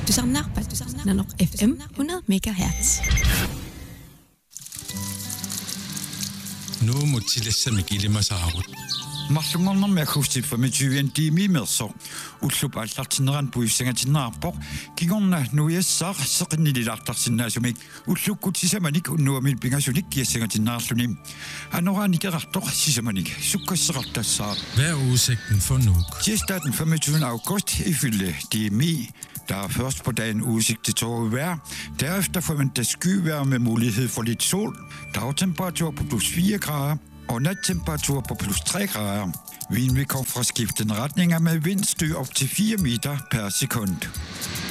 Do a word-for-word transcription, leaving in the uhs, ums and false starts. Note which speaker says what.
Speaker 1: Pastusarnar, Pastusarnar, F M hundrede megahertz.
Speaker 2: Nu må tillæse mig gilde mig saarut.
Speaker 3: Marlungarnar med akustik for med tyve timer med så. Utlup allartinran puissenga tinarpor. Kigorna nu jeg sar saqni lilartarsinnasumik. Utluk kutisamanik unnuamil pingasunik kiessenga tinarlunim. Anorani kerartor sisamanik. Sukkasserartassar.
Speaker 2: Hvad er udsigten for nu?
Speaker 3: Tirsdag den femogtyvende august ifølge D M I. Der er først på dagen udsigt til tåget vejr. Derefter forventes skyvejr med mulighed for lidt sol. Dagtemperatur på plus fire grader og nattemperatur på plus tre grader. Vinden vil komme fra skiftende retninger med vindstød op til fire meter per sekund.